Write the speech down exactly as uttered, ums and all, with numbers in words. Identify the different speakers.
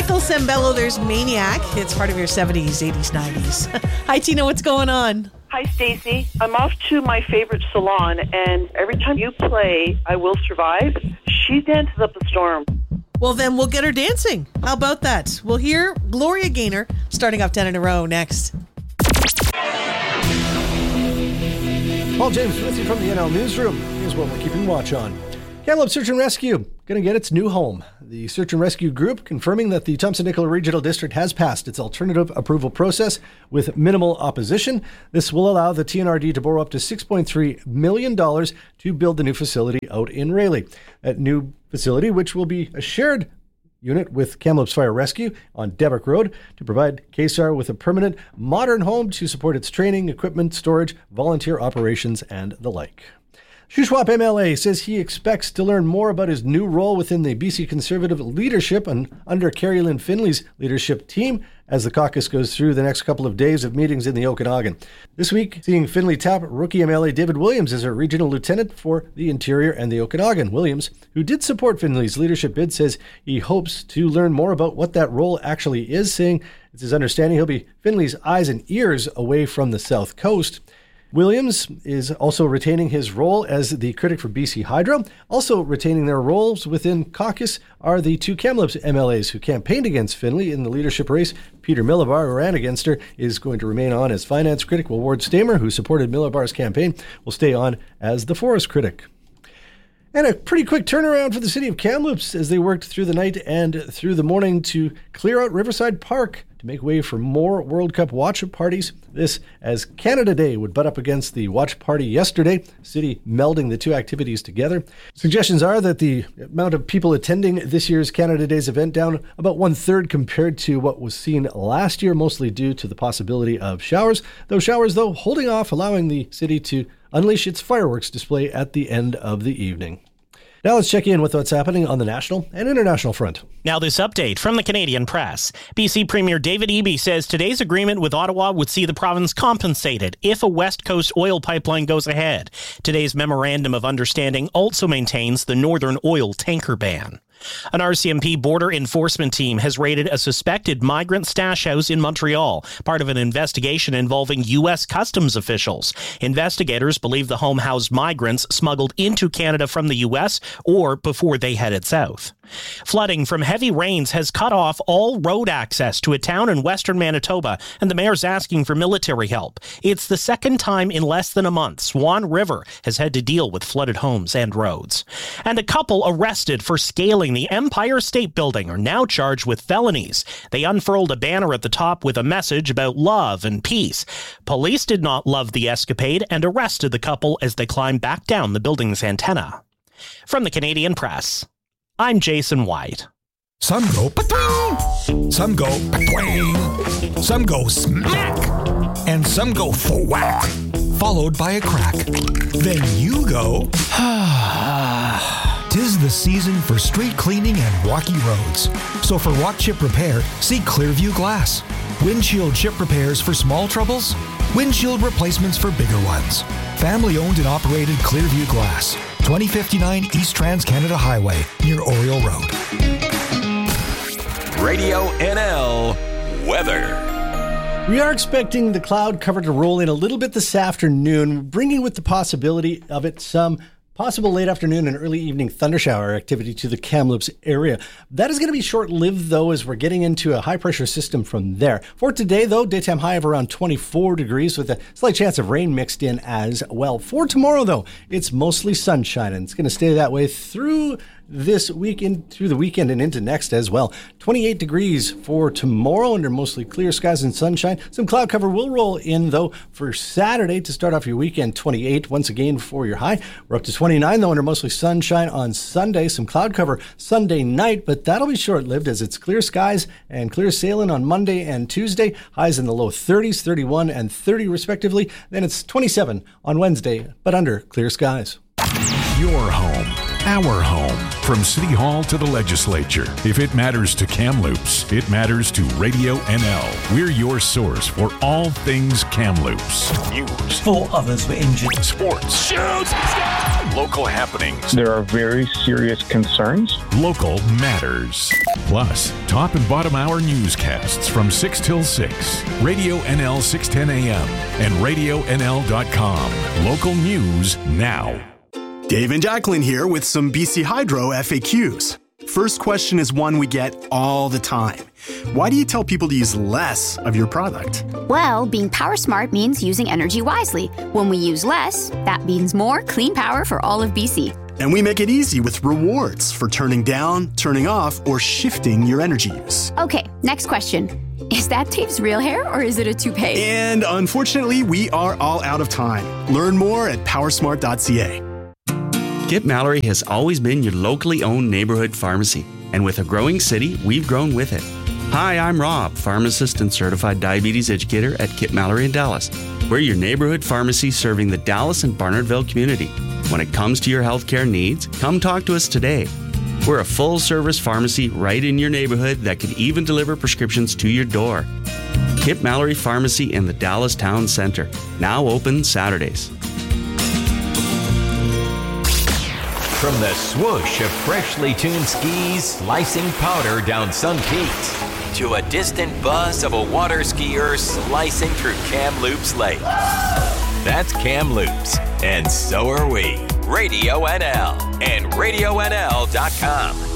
Speaker 1: Michael Sembello, there's Maniac. It's part of your seventies, eighties, nineties. Hi, Tina, what's going on?
Speaker 2: Hi, Stacey. I'm off to my favorite salon, and every time you play I Will Survive, she dances up a storm.
Speaker 1: Well, then we'll get her dancing. How about that? We'll hear Gloria Gaynor starting off ten in a row next.
Speaker 3: Paul James with you from the N L Newsroom. Here's what we're keeping watch on. Kamloops Search and Rescue going to get its new home. The Search and Rescue Group confirming that the Thompson-Nicola Regional District has passed its alternative approval process with minimal opposition. This will allow the T N R D to borrow up to six point three million dollars to build the new facility out in Rayleigh. That new facility, which will be a shared unit with Kamloops Fire Rescue on Debrick Road, to provide K S A R with a permanent, modern home to support its training, equipment, storage, volunteer operations, and the like. Shuswap M L A says he expects to learn more about his new role within the B C Conservative leadership and under Carrie Lynn Finley's leadership team as the caucus goes through the next couple of days of meetings in the Okanagan. This week, seeing Finley tap rookie M L A David Williams as a regional lieutenant for the Interior and the Okanagan. Williams, who did support Finley's leadership bid, says he hopes to learn more about what that role actually is, saying it's his understanding he'll be Finley's eyes and ears away from the South Coast. Williams is also retaining his role as the critic for B C Hydro. Also retaining their roles within caucus are the two Kamloops M L As who campaigned against Finley in the leadership race. Peter Millibar, who ran against her, is going to remain on as finance critic, while Ward Stamer, who supported Millibar's campaign, will stay on as the forest critic. And a pretty quick turnaround for the city of Kamloops as they worked through the night and through the morning to clear out Riverside Park to make way for more World Cup watch parties. This as Canada Day would butt up against the watch party yesterday, city melding the two activities together. Suggestions are that the amount of people attending this year's Canada Day's event down about one-third compared to what was seen last year, mostly due to the possibility of showers. Those showers, though, holding off, allowing the city to unleash its fireworks display at the end of the evening. Now let's check in with what's happening on the national and international front.
Speaker 4: Now this update from the Canadian Press. B C Premier David Eby says today's agreement with Ottawa would see the province compensated if a West Coast oil pipeline goes ahead. Today's memorandum of understanding also maintains the Northern Oil tanker ban. An R C M P border enforcement team has raided a suspected migrant stash house in Montreal, part of an investigation involving U S customs officials. Investigators believe the home housed migrants smuggled into Canada from the U S or before they headed south. Flooding from heavy rains has cut off all road access to a town in western Manitoba, and the mayor's asking for military help. It's the second time in less than a month Swan River has had to deal with flooded homes and roads. And a couple arrested for scaling the Empire State Building are now charged with felonies. They unfurled a banner at the top with a message about love and peace. Police did not love the escapade and arrested the couple as they climbed back down the building's antenna. From the Canadian Press, I'm Jason White.
Speaker 5: Some go pa-twing, some go pa-twing, some go smack, and some go thwack, followed by a crack. Then you go, tis the season for street cleaning and walky roads. So for walk chip repair, see Clearview Glass. Windshield chip repairs for small troubles, windshield replacements for bigger ones. Family owned and operated Clearview Glass. twenty fifty-nine East Trans-Canada Highway, near Oriole Road.
Speaker 6: Radio N L weather.
Speaker 3: We are expecting the cloud cover to roll in a little bit this afternoon, bringing with the possibility of it some possible late afternoon and early evening thundershower activity to the Kamloops area. That is going to be short-lived, though, as we're getting into a high-pressure system from there. For today, though, daytime high of around twenty-four degrees with a slight chance of rain mixed in as well. For tomorrow, though, it's mostly sunshine, and it's going to stay that way through this weekend, through the weekend and into next as well. twenty-eight degrees for tomorrow under mostly clear skies and sunshine. Some cloud cover will roll in, though, for Saturday to start off your weekend. twenty-eight once again for your high. We're up to twenty-nine, though, under mostly sunshine on Sunday. Some cloud cover Sunday night, but that'll be short-lived as it's clear skies and clear sailing on Monday and Tuesday. Highs in the low thirties, thirty-one and thirty respectively. Then it's twenty-seven on Wednesday, but under clear skies.
Speaker 6: Your home
Speaker 7: our home. From City Hall to the legislature, if it matters to Kamloops, it matters to Radio N L. We're your source for all things Kamloops. News.
Speaker 8: Four others were injured.
Speaker 7: Sports.
Speaker 6: Shoots!
Speaker 7: Local happenings.
Speaker 9: There are very serious concerns.
Speaker 7: Local matters. Plus, top and bottom hour newscasts from six till six. Radio N L six ten A M and radio N L dot com. Local news now.
Speaker 10: Dave and Jacqueline here with some B C Hydro F A Qs. First question is one we get all the time. Why do you tell people to use less of your product?
Speaker 11: Well, being power smart means using energy wisely. When we use less, that means more clean power for all of B C.
Speaker 10: And we make it easy with rewards for turning down, turning off, or shifting your energy use.
Speaker 11: Okay, next question. Is that Dave's real hair or is it a toupee?
Speaker 10: And unfortunately, we are all out of time. Learn more at powersmart dot c a.
Speaker 12: Kip Mallory has always been your locally owned neighborhood pharmacy. And with a growing city, we've grown with it. Hi, I'm Rob, pharmacist and certified diabetes educator at Kip Mallory in Dallas. We're your neighborhood pharmacy serving the Dallas and Barnardville community. When it comes to your healthcare needs, come talk to us today. We're a full-service pharmacy right in your neighborhood that can even deliver prescriptions to your door. Kip Mallory Pharmacy in the Dallas Town Center, now open Saturdays.
Speaker 13: From the swoosh of freshly tuned skis slicing powder down Sun Peaks to a distant buzz of a water skier slicing through Kamloops Lake. That's Kamloops, and so are we. Radio N L and radio N L dot com.